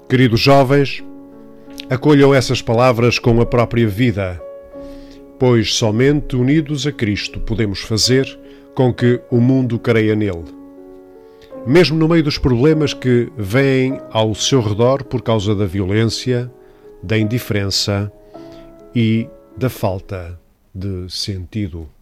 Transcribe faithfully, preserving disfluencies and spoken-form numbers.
Queridos jovens, acolham essas palavras com a própria vida, pois somente unidos a Cristo podemos fazer com que o mundo creia nele. Mesmo no meio dos problemas que vêm ao seu redor por causa da violência, da indiferença e da falta de sentido.